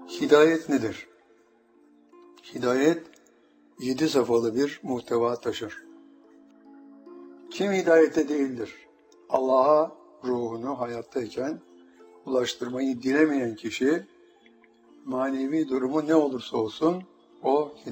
Hidayet nedir? Hidayet 7 safhalı bir muhteva taşır. Kim hidayette değildir? Allah'a ruhunu hayattayken ulaştırmayı dilemeyen kişi manevi durumu ne olursa olsun o